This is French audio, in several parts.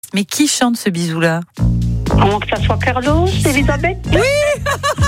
Mais qui chante ce bisou-là? Comment que ça soit Carlos, Elisabeth? Oui.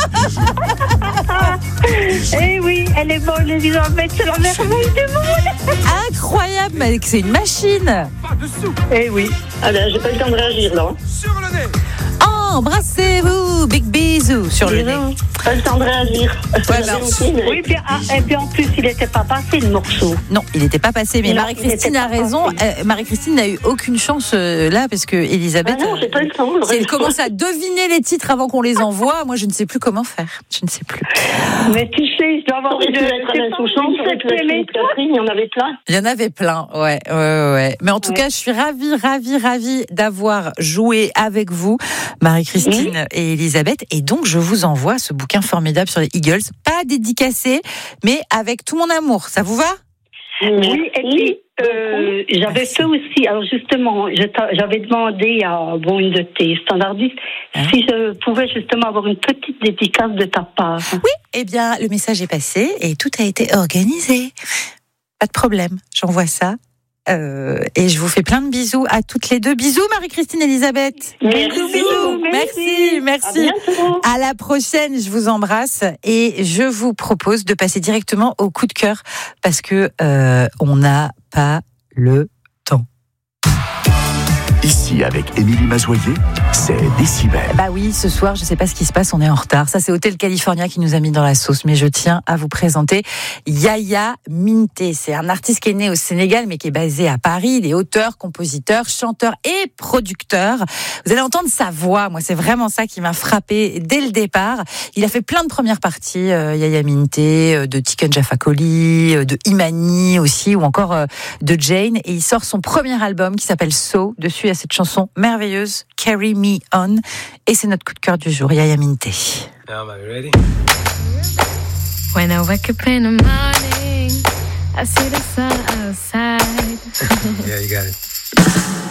Eh oui, elle est bonne, Elisabeth, c'est la merveille du monde. Incroyable, mais c'est une machine. Eh oui. Ah ben, j'ai pas eu le temps de réagir, là. Embrassez-vous, big bisou sur le nez. Pas le temps de réagir. Voilà. Oui, et puis en plus, il n'était pas passé le morceau. Non, il n'était pas passé, mais Non, Marie-Christine il a n'était pas raison. Marie-Christine n'a eu aucune chance là, parce que Elisabeth, Ah non, j'ai pas eu le temps. si elle commence à deviner les titres avant qu'on les envoie, moi je ne sais plus comment faire. Je ne sais plus. Mais tu sais, je dois avoir Aurait pu être Alain Souchon, aurait pu être Philippe Catherine, il y en avait plein. Il y en avait plein, ouais. Mais en tout cas, je suis ravie d'avoir joué avec vous, Marie-Christine et Elisabeth. Et donc, je vous envoie ce bouquin formidable sur les Eagles. Pas dédicacé, mais avec tout mon amour. Ça vous va? Oui, et puis j'avais fait aussi, alors justement, j'avais demandé à une de tes standardistes si je pouvais justement avoir une petite dédicace de ta part. Oui, eh bien, le message est passé et tout a été organisé. Pas de problème, j'envoie ça. Et je vous fais plein de bisous à toutes les deux. Bisous Marie-Christine et Elisabeth. Merci. À la prochaine, je vous embrasse et je vous propose de passer directement au coup de cœur parce que on n'a pas le temps. Ici, avec Émilie Mazoyer, c'est Décibel. Bah oui, ce soir, je sais pas ce qui se passe, on est en retard. Ça, c'est Hotel California qui nous a mis dans la sauce. Mais je tiens à vous présenter Yaya Minté. C'est un artiste qui est né au Sénégal, mais qui est basé à Paris. Il est auteur, compositeur, chanteur et producteur. Vous allez entendre sa voix. Moi, c'est vraiment ça qui m'a frappé dès le départ. Il a fait plein de premières parties, Yaya Minté, de Tiken Jah Fakoly, de Imani aussi, ou encore de Jane. Et il sort son premier album qui s'appelle So. Dessus, il y a cette chanson merveilleuse, Carry Me On. Et c'est notre coup de cœur du jour, Yaya Minté. Now, are you ready? When I wake up in the morning, I see the sun outside. Yeah, you got it.